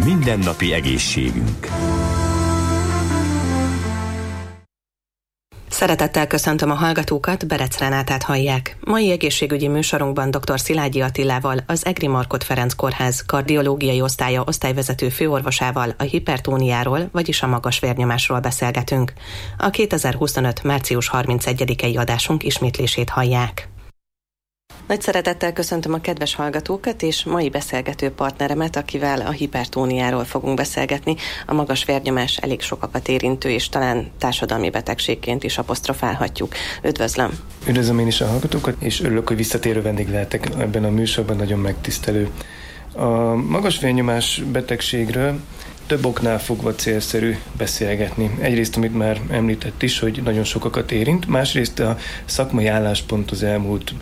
Mindennapi egészségünk. Szeretettel köszöntöm a hallgatókat, Berec Renátát hallják. Mai egészségügyi műsorunkban dr. Szilágyi Attilával, az Egri Markhot Ferenc Kórház kardiológiai osztálya osztályvezető főorvosával a hipertóniáról, vagyis a magas vérnyomásról beszélgetünk. A 2025. március 31-i adásunk ismétlését hallják. Nagy szeretettel köszöntöm a kedves hallgatókat és mai beszélgető partneremet, akivel a hipertóniáról fogunk beszélgetni. A magas vérnyomás elég sokakat érintő és talán társadalmi betegségként is apostrofálhatjuk. Üdvözlöm! Üdvözlöm én is a hallgatókat, és örülök, hogy visszatérő vendég lehetek ebben a műsorban, nagyon megtisztelő. A magas vérnyomás betegségről több oknál fogva célszerű beszélgetni. Egyrészt, amit már említett is, hogy nagyon sokakat érint, másrészt a szakmai álláspont az elmúlt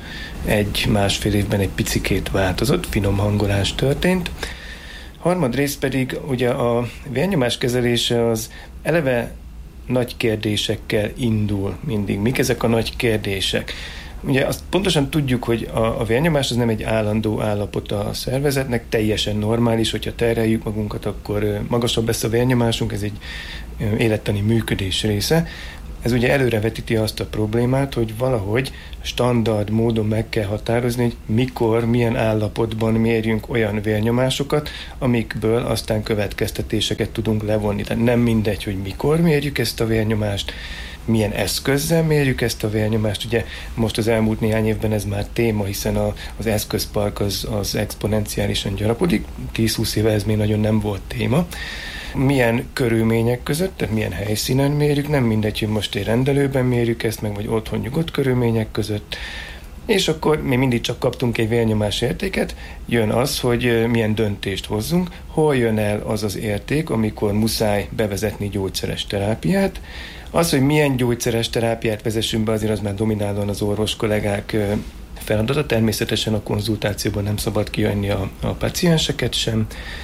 1-1,5 évben egy picikét változott, finom hangolás történt. Harmadrészt pedig ugye a vérnyomás kezelése az eleve nagy kérdésekkel indul mindig. Mik ezek a nagy kérdések? Ugye azt pontosan tudjuk, hogy a vérnyomás az nem egy állandó állapota a szervezetnek, teljesen normális, hogyha terheljük magunkat, akkor magasabb lesz a vérnyomásunk, ez egy élettani működés része. Ez ugye előrevetíti azt a problémát, hogy valahogy standard módon meg kell határozni, hogy mikor, milyen állapotban mérjünk olyan vérnyomásokat, amikből aztán következtetéseket tudunk levonni. Tehát nem mindegy, hogy mikor mérjük ezt a vérnyomást, milyen eszközzel mérjük ezt a vérnyomást. Ugye most az elmúlt néhány évben ez már téma, hiszen az eszközpark az exponenciálisan gyarapodik. 10-20 éve ez még nagyon nem volt téma. Milyen körülmények között, tehát milyen helyszínen mérjük, nem mindegy, hogy most egy rendelőben mérjük ezt meg, vagy otthon nyugodt körülmények között. És akkor mi mindig csak kaptunk egy vérnyomás értéket, jön az, hogy milyen döntést hozzunk, hol jön el az az érték, amikor muszáj bevezetni gyógyszeres terápiát. Az, hogy milyen gyógyszeres terápiát vezessünk be, azért az már dominálóan az orvos kollégák feladata. Természetesen a konzultációban nem szabad kijönni a pacienseket sem.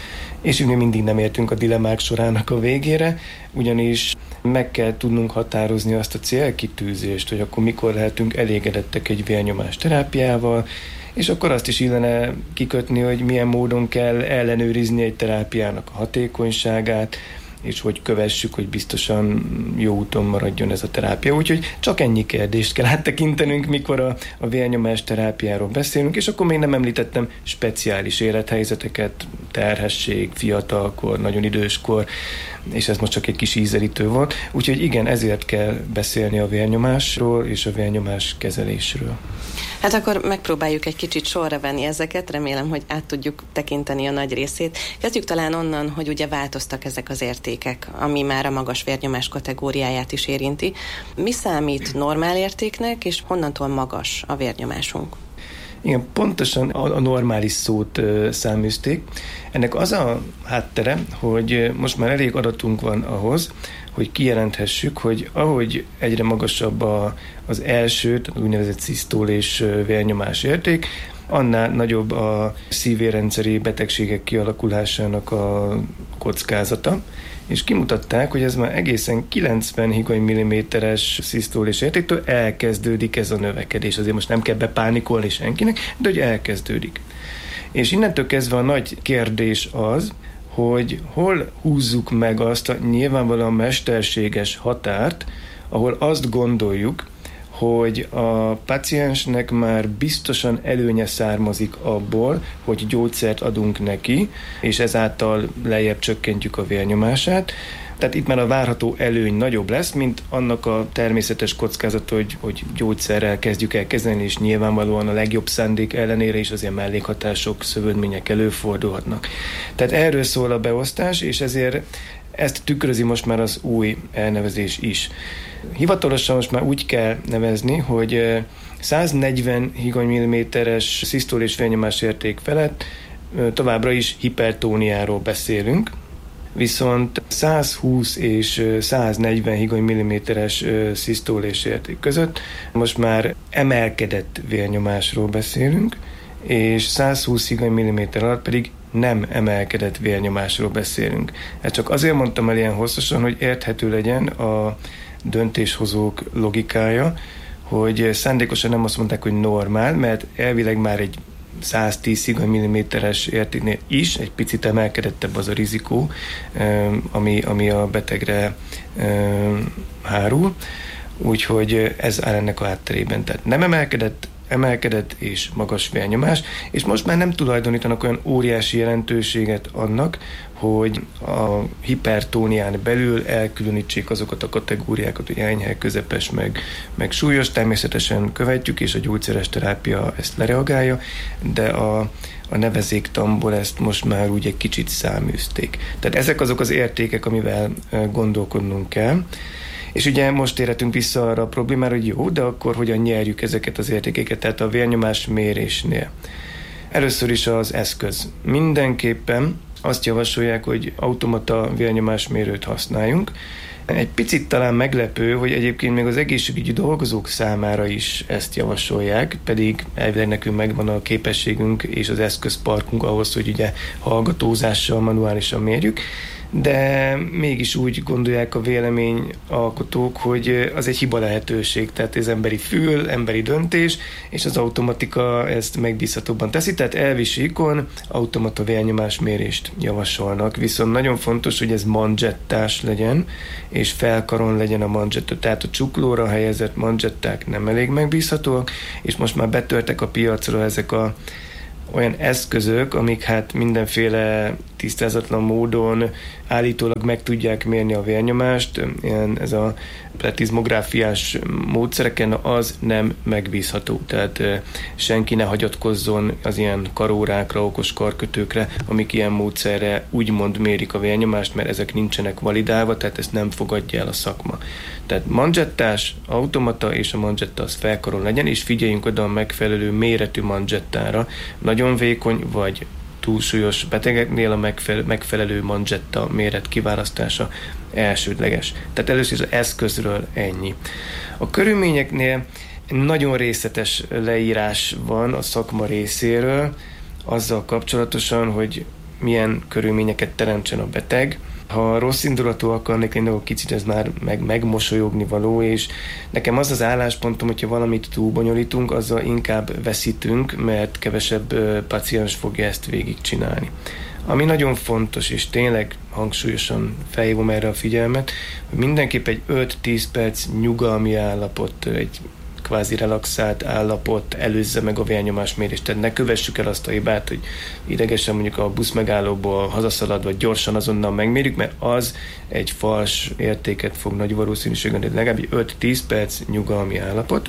És mi mindig nem értünk a dilemmák sorának a végére, ugyanis meg kell tudnunk határozni azt a célkitűzést, hogy akkor mikor lehetünk elégedettek egy vérnyomás terápiával, és akkor azt is illene kikötni, hogy milyen módon kell ellenőrizni egy terápiának a hatékonyságát, és hogy kövessük, hogy biztosan jó úton maradjon ez a terápia. Úgyhogy csak ennyi kérdést kell áttekintenünk, mikor a vérnyomás terápiáról beszélünk, és akkor még nem említettem speciális élethelyzeteket, terhesség, fiatalkor, nagyon időskor, és ez most csak egy kis ízelítő volt. Úgyhogy igen, ezért kell beszélni a vérnyomásról és a vérnyomás kezelésről. Hát akkor megpróbáljuk egy kicsit sorra venni ezeket, remélem, hogy át tudjuk tekinteni a nagy részét. Kezdjük talán onnan, hogy ugye változtak ezek az értékek, ami már a magas vérnyomás kategóriáját is érinti. Mi számít normál értéknek, és honnantól magas a vérnyomásunk? Igen, pontosan a normális szót száműzték. Ennek az a háttere, hogy most már elég adatunk van ahhoz, hogy kijelenthessük, hogy ahogy egyre magasabb az első, tehát úgynevezett szisztól és vérnyomás érték, annál nagyobb a szívérrendszeri betegségek kialakulásának a kockázata, és kimutatták, hogy ez már egészen 90 higany milliméteres szisztólés értéktől elkezdődik ez a növekedés. Azért most nem kell bepánikolni senkinek, de hogy elkezdődik. És innentől kezdve a nagy kérdés az, hogy hol húzzuk meg azt a nyilvánvalóan mesterséges határt, ahol azt gondoljuk, hogy a paciensnek már biztosan előnye származik abból, hogy gyógyszert adunk neki, és ezáltal lejjebb csökkentjük a vérnyomását. Tehát itt már a várható előny nagyobb lesz, mint annak a természetes kockázat, hogy gyógyszerrel kezdjük el kezelni, és nyilvánvalóan a legjobb szándék ellenére is azért mellékhatások, szövődmények előfordulhatnak. Tehát erről szól a beosztás, és ezért ezt tükrözi most már az új elnevezés is. Hivatalosan most már úgy kell nevezni, hogy 140 higany milliméteres szisztól és vérnyomás érték felett továbbra is hipertóniáról beszélünk, viszont 120 és 140 higany milliméteres szisztólés érték között most már emelkedett vérnyomásról beszélünk, és 120 higany milliméter alatt pedig nem emelkedett vérnyomásról beszélünk. Ezt csak azért mondtam el ilyen hosszasan, hogy érthető legyen a döntéshozók logikája, hogy szándékosan nem azt mondták, hogy normál, mert elvileg már egy 110 szigoly-milliméteres értéknél is egy picit emelkedettebb az a rizikó, ami a betegre hárul. Úgyhogy ez áll ennek a hátterében. Tehát nem emelkedett és magas vérnyomás, és most már nem tulajdonítanak olyan óriási jelentőséget annak, hogy a hipertónián belül elkülönítsék azokat a kategóriákat, hogy enyhe, közepes, meg súlyos. Természetesen követjük, és a gyógyszeres terápia ezt lereagálja, de a nevezéktamból ezt most már úgy egy kicsit száműzték. Tehát ezek azok az értékek, amivel gondolkodnunk kell. És ugye most térhetünk vissza arra a problémára, hogy jó, de akkor hogyan nyerjük ezeket az értékeket, tehát a vérnyomás mérésnél. Először is az eszköz. Mindenképpen azt javasolják, hogy automata vérnyomásmérőt használjunk. Egy picit talán meglepő, hogy egyébként még az egészségügyi dolgozók számára is ezt javasolják, pedig elvileg nekünk megvan a képességünk és az eszközparkunk ahhoz, hogy ugye hallgatózással, manuálisan mérjük, de mégis úgy gondolják a véleményalkotók, hogy az egy hiba lehetőség, tehát ez emberi fül, emberi döntés, és az automatika ezt megbízhatóbban teszi, tehát elvisíkon automata vérnyomásmérést javasolnak, viszont nagyon fontos, hogy ez manzsettás legyen, és felkaron legyen a manzsetta, tehát a csuklóra helyezett manzsetták nem elég megbízhatóak, és most már betörtek a piacra ezek olyan eszközök, amik hát mindenféle tisztázatlan módon állítólag meg tudják mérni a vérnyomást, ez a plethizmográfiás módszereken az nem megbízható. Tehát senki ne hagyatkozzon az ilyen karórákra, okos karkötőkre, amik ilyen módszerre úgymond mérik a vérnyomást, mert ezek nincsenek validálva, tehát ezt nem fogadja el a szakma. Tehát manzsettás, automata, és a manzsetta az felkaron legyen, és figyeljünk oda a megfelelő méretű manzsettára. Nagyon vékony vagy túlsúlyos betegeknél a megfelelő manzsetta méret kiválasztása elsődleges. Tehát először az eszközről ennyi. A körülményeknél nagyon részletes leírás van a szakma részéről, azzal kapcsolatosan, hogy milyen körülményeket teremtsen a beteg. Ha rossz indulatú akarnék lenni, akkor kicsit ez már megmosolyogni való, és nekem az az álláspontom, hogyha valamit túlbonyolítunk, azzal inkább veszítünk, mert kevesebb paciens fogja ezt végigcsinálni. Ami nagyon fontos, és tényleg hangsúlyosan felhívom erre a figyelmet, hogy mindenképp egy 5-10 perc nyugalmi állapot, egy kvázi relaxált állapot előzze meg a vérnyomásmérést. Tehát ne kövessük el azt a hibát, hogy idegesen mondjuk a buszmegállóból hazaszaladva gyorsan azonnal megmérjük, mert az egy fals értéket fog nagy valószínűséggel, de legalább 5-10 perc nyugalmi állapot.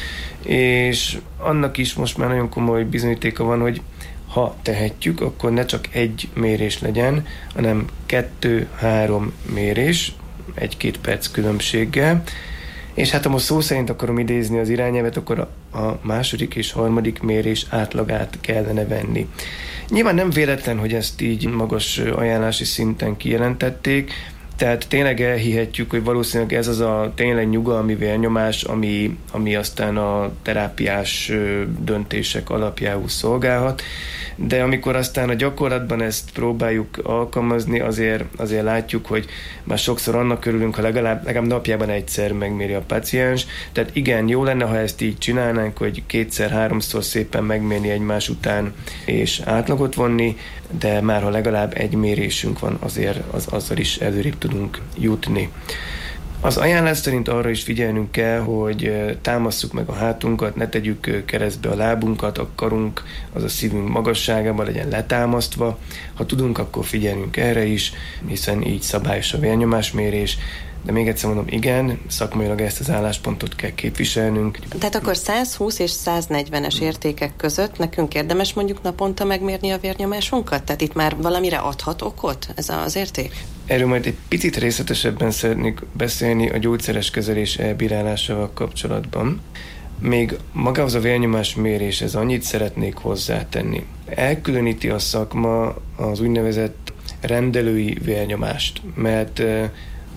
És annak is most már nagyon komoly bizonyítéka van, hogy ha tehetjük, akkor ne csak egy mérés legyen, hanem 2-3 mérés, 1-2 perc különbséggel. És hát ha most szó szerint akarom idézni az irányelvet, akkor a második és harmadik mérés átlagát kellene venni. Nyilván nem véletlen, hogy ezt így magas ajánlási szinten kijelentették, tehát tényleg elhihetjük, hogy valószínűleg ez az a tényleg nyugalmi vérnyomás, ami aztán a terápiás döntések alapjául szolgálhat, de amikor aztán a gyakorlatban ezt próbáljuk alkalmazni, azért látjuk, hogy már sokszor annak örülünk, ha legalább napjában egyszer megméri a paciens. Tehát igen, jó lenne, ha ezt így csinálnánk, hogy 2-3-szor szépen megmérni egymás után és átlagot vonni, de már ha legalább egy mérésünk van, azért azzal is előrébb tudunk jutni. Az ajánlás szerint arra is figyelnünk kell, hogy támasszuk meg a hátunkat, ne tegyük keresztbe a lábunkat, a karunk az a szívünk magasságában legyen letámasztva. Ha tudunk, akkor figyelünk erre is, hiszen így szabályos a vérnyomásmérés. De még egyszer mondom, igen, szakmailag ezt az álláspontot kell képviselnünk. Tehát akkor 120 és 140-es értékek között nekünk érdemes mondjuk naponta megmérni a vérnyomásunkat? Tehát itt már valamire adhat okot ez az érték? Erről majd egy picit részletesebben szeretnék beszélni a gyógyszeres kezelés elbírálásával kapcsolatban. Még magához a vérnyomásméréshez annyit szeretnék hozzátenni. Elkülöníti a szakma az úgynevezett rendelői vérnyomást, mert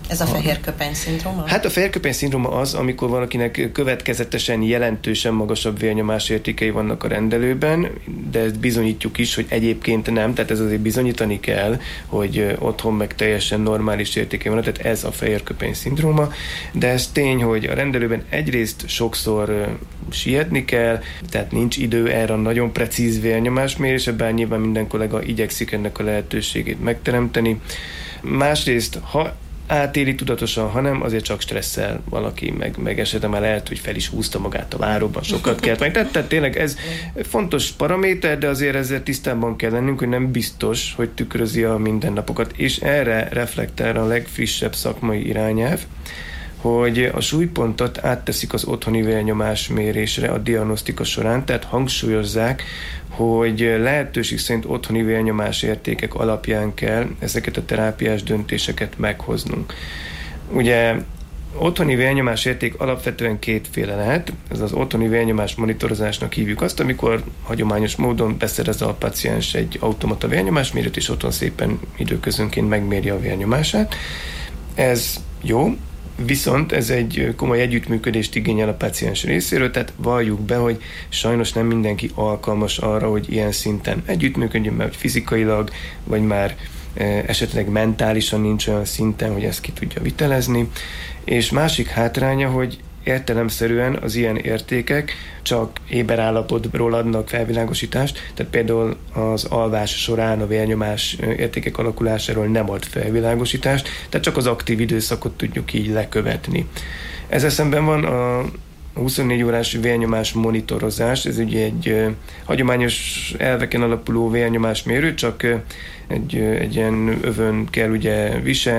Ez a fehérköpeny-szindróma? Hát a fehérköpeny-szindróma az, amikor valakinek következetesen jelentősen magasabb vérnyomás értékei vannak a rendelőben, de ezt bizonyítjuk is, hogy egyébként nem, tehát ez azért bizonyítani kell, hogy otthon meg teljesen normális értékei vannak, tehát ez a fehérköpeny-szindróma, de ez tény, hogy a rendelőben egyrészt sokszor sietni kell, tehát nincs idő erre a nagyon precíz vérnyomásmérésre, bár nyilván minden kollega igyekszik ennek a lehetőségét megteremteni. Másrészt, ha átéli tudatosan, hanem azért csak stresszel valaki, meg esetleg már lehet, hogy fel is húzta magát a váróban, sokat kelt meg. Tehát tényleg ez fontos paraméter, de azért ezzel tisztában kell lennünk, hogy nem biztos, hogy tükrözi a mindennapokat, és erre reflektál a legfrissebb szakmai irányelv, hogy a súlypontot átteszik az otthoni vérnyomás mérésre a diagnosztika során, tehát hangsúlyozzák, hogy lehetőség szerint otthoni vérnyomás értékek alapján kell ezeket a terápiás döntéseket meghoznunk. Ugye otthoni vérnyomás érték alapvetően kétféle lehet. Ez az otthoni vérnyomás monitorozásnak hívjuk azt, amikor hagyományos módon beszerez a paciens egy automata vérnyomásmérőt, és otthon szépen időközönként megméri a vérnyomását. Ez jó, viszont ez egy komoly együttműködést igényel a paciens részéről, tehát valljuk be, hogy sajnos nem mindenki alkalmas arra, hogy ilyen szinten együttműködjön, mert fizikailag, vagy már esetleg mentálisan nincs olyan szinten, hogy ezt ki tudja vitelezni. És másik hátránya, hogy értelemszerűen az ilyen értékek csak éber állapotról adnak felvilágosítást, tehát például az alvás során a vérnyomás értékek alakulásáról nem ad felvilágosítást, tehát csak az aktív időszakot tudjuk így lekövetni. Ezzel szemben van a 24 órás vérnyomás monitorozás, ez ugye egy hagyományos elveken alapuló vérnyomásmérő, csak egy ilyen övön kell ugye viselni,